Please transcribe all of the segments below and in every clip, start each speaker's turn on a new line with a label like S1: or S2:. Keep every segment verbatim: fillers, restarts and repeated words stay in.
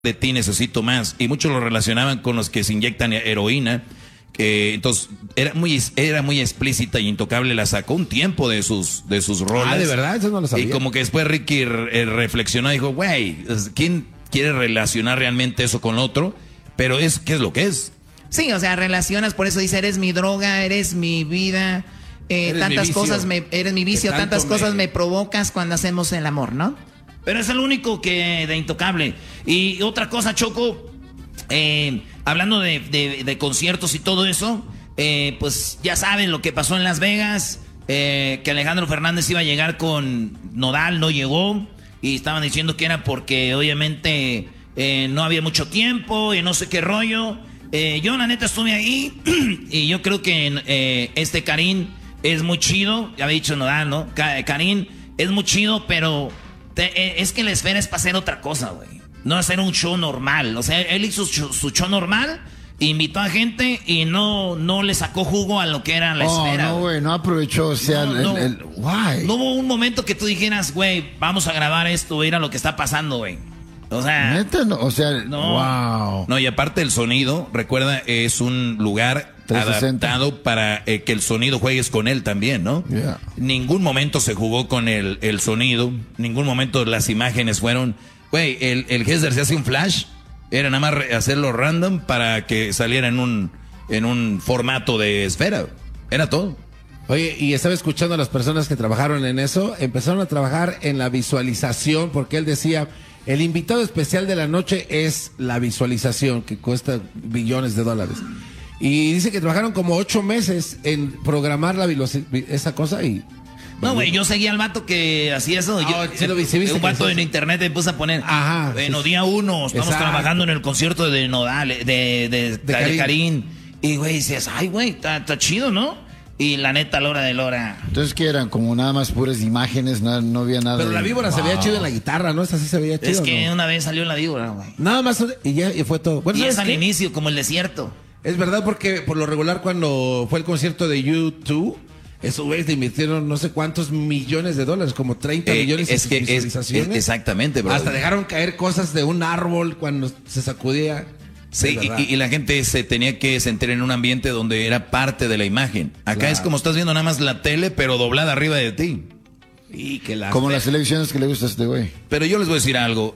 S1: de ti necesito más. Y muchos lo relacionaban con los que se inyectan heroína. Que entonces era muy era muy explícita y Intocable la sacó un tiempo de sus de sus roles.
S2: Ah, ¿de verdad? Eso no lo sabía.
S1: Y como que después Ricky re reflexionó y dijo, güey, ¿quién quiere relacionar realmente eso con otro? Pero es, ¿qué es lo que es?
S3: Sí, o sea, relacionas, por eso dice, eres mi droga, eres mi vida, eh, eres tantas mi cosas, me, eres mi vicio, tantas me... cosas me provocas cuando hacemos el amor, ¿no?
S4: Pero es el único que de Intocable. Y otra cosa, Choco, eh, hablando de, de, de conciertos y todo eso, eh, pues ya saben lo que pasó en Las Vegas, eh, que Alejandro Fernández iba a llegar con Nodal, no llegó, y estaban diciendo que era porque obviamente eh, no había mucho tiempo y no sé qué rollo. Eh, yo la neta estuve ahí y yo creo que eh, este Karim es muy chido, ya había dicho Nodal, ¿no? Karim es muy chido, pero... Te, es que la esfera es para hacer otra cosa, güey. No hacer un show normal. O sea, él hizo su, su show normal, invitó a gente y no, no le sacó jugo a lo que era la
S5: oh,
S4: esfera.
S5: No, güey, no aprovechó, o sea,
S4: no,
S5: el,
S4: no,
S5: el, el, why?
S4: No hubo un momento que tú dijeras, güey, vamos a grabar esto, mira lo que está pasando, güey. O sea,
S5: ¿neta? No, o sea,
S4: no.
S5: wow.
S1: No, y aparte el sonido, recuerda, es un lugar trescientos sesenta adaptado para eh, que el sonido juegues con él también, ¿no?
S5: Yeah.
S1: Ningún momento se jugó con el, el sonido, ningún momento las imágenes fueron, güey, el, el Hesder se hace un flash, era nada más hacerlo random para que saliera en un, en un formato de esfera, era todo.
S2: Oye, y estaba escuchando a las personas que trabajaron en eso, empezaron a trabajar en la visualización, porque él decía, el invitado especial de la noche es la visualización, que cuesta billones de dólares. Y dice que trabajaron como ocho meses en programar la esa cosa y...
S4: No, güey, yo seguía al vato que hacía eso.
S2: Oh,
S4: yo,
S2: sí lo vi, sí viste
S4: un vato en internet me puse a poner.
S2: Ajá.
S4: Bueno,
S2: sí,
S4: día uno, estamos
S2: exacto. trabajando
S4: en el concierto de Nodal, de, de, de, de Karim. Karim. Y, güey, dices, ay, güey, está chido, ¿no? Y la neta, a la hora de la hora.
S5: Entonces, ¿qué eran? Como nada más puras imágenes, no, no había nada.
S2: Pero
S5: de...
S2: la víbora wow. se veía chido en la guitarra, ¿no? Esa sí se veía chido.
S4: Es que
S2: ¿no?
S4: una vez salió la víbora, güey.
S2: Nada más, y ya y fue todo. Bueno,
S4: y es
S2: qué?
S4: al inicio, como el desierto.
S2: Es verdad, porque por lo regular, cuando fue el concierto de U dos, esos güeyes le invirtieron no sé cuántos millones de dólares, como treinta
S1: eh,
S2: millones
S1: es
S2: de
S1: que
S2: visualizaciones.
S1: Es, es, exactamente, bro.
S2: Hasta dejaron caer cosas de un árbol cuando se sacudía.
S1: Sí, y, y la gente se tenía que sentir en un ambiente donde era parte de la imagen. Acá claro. Es como estás viendo nada más la tele, pero doblada arriba de ti.
S2: Y que las
S5: como las televisiones que le gusta a este güey.
S1: Pero yo les voy a decir algo.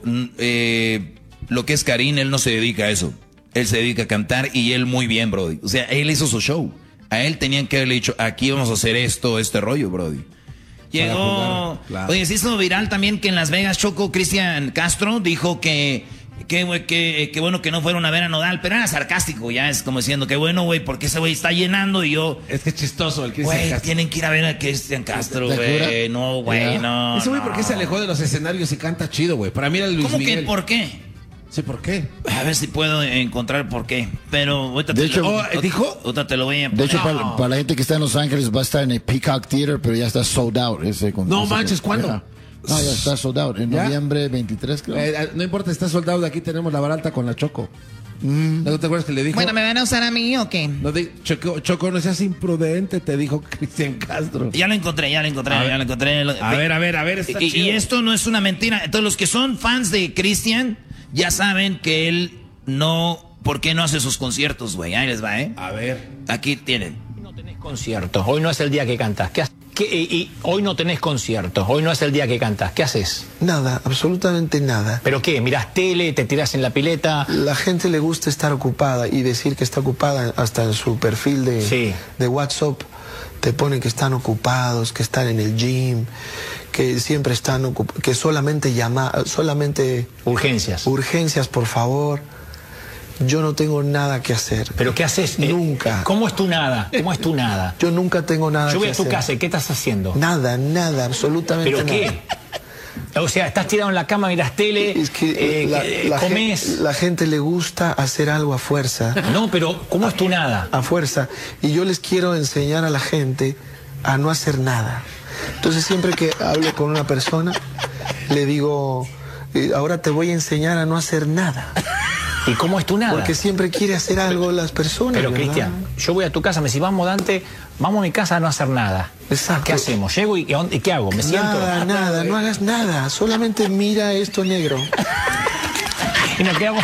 S1: Eh, lo que es Karim, él no se dedica a eso. Él se dedica a cantar y él muy bien, brody. O sea, él hizo su show. A él tenían que haberle dicho, aquí vamos a hacer esto, este rollo, brody.
S4: Llegó... Claro. Oye, se hizo viral también que en Las Vegas, Choco, Cristian Castro dijo que... Qué que, que bueno que no fueron a ver a Nodal, pero era sarcástico, ya es como diciendo, qué bueno, güey, porque ese güey está llenando y yo...
S2: Es que es chistoso el Cristian
S4: Castro.
S2: Güey,
S4: tienen que ir a ver a Cristian Castro, güey. No, güey, no.
S2: Ese güey,
S4: no.
S2: ¿por qué se alejó de los escenarios y canta chido, güey? Para mí era el Luis
S4: ¿Cómo
S2: Miguel.
S4: que por qué?
S2: Sí, ¿por qué?
S4: A ver si puedo encontrar por qué. Pero ahorita
S5: de
S4: te,
S5: hecho,
S4: lo,
S2: oh, ¿dijo?
S4: Ahorita te lo voy a poner.
S5: De hecho,
S4: no.
S5: para, para la gente que está en Los Ángeles va a estar en el Peacock Theater, pero ya está sold out. Ese,
S2: no
S5: ese
S2: manches,
S5: que,
S2: ¿cuándo?
S5: Ya. No, ya está sold out. En ¿Ya? noviembre veintitrés, creo.
S2: Eh, no importa, está sold out. Aquí tenemos la baralta con la Choco. Mm. ¿No te acuerdas que le dijo?
S3: Bueno, ¿me van a usar a mí o qué?
S2: No, de, Choco, Choco, no seas imprudente, te dijo Cristian Castro.
S4: Ya lo encontré, ya lo encontré, a ya ver. lo encontré.
S2: A ver, a ver, a ver. Está
S4: y,
S2: chido.
S4: y esto no es una mentira. Entonces, los que son fans de Cristian ya saben que él no... ¿Por qué no hace sus conciertos, güey? Ahí les va, ¿eh?
S2: A ver.
S4: Aquí tienen.
S6: No tenés conciertos. Hoy no es el día que cantás. ¿Qué haces? ¿Qué, y, y hoy no tenés conciertos, hoy no es el día que cantás. ¿Qué haces?
S7: Nada, absolutamente nada.
S6: ¿Pero qué? ¿Mirás tele, te tirás en la pileta?
S7: La gente le gusta estar ocupada y decir que está ocupada hasta en su perfil de,
S6: sí.
S7: de WhatsApp. Te ponen que están ocupados, que están en el gym, que siempre están ocupados, que solamente llama, solamente...
S6: Urgencias.
S7: Urgencias, por favor. Yo no tengo nada que hacer.
S6: ¿Pero qué haces?
S7: Nunca.
S6: ¿Cómo es tu nada? ¿Cómo es tu nada?
S7: Yo nunca tengo nada que hacer.
S6: Yo voy a tu casa, ¿y qué estás haciendo?
S7: Nada, nada, absolutamente
S6: nada. ¿Pero qué? O sea, estás tirado en la cama, miras tele,
S7: es que
S6: eh,
S7: la, la
S6: comes...
S7: Gente, la gente le gusta hacer algo a fuerza.
S6: No, pero ¿cómo es tu nada?
S7: A fuerza. Y yo les quiero enseñar a la gente a no hacer nada. Entonces siempre que hablo con una persona, le digo, ahora te voy a enseñar a no hacer nada.
S6: ¿Y cómo es tu nada?
S7: Porque siempre quiere hacer algo las personas.
S6: Pero, Cristian, yo voy a tu casa, me decís, vamos, Dante, vamos a mi casa a no hacer nada.
S7: Exacto.
S6: ¿Qué hacemos? ¿Llego y, y qué hago? ¿Me siento?
S7: Nada, nada, no hagas nada. Solamente mira esto negro.
S6: y nos quedamos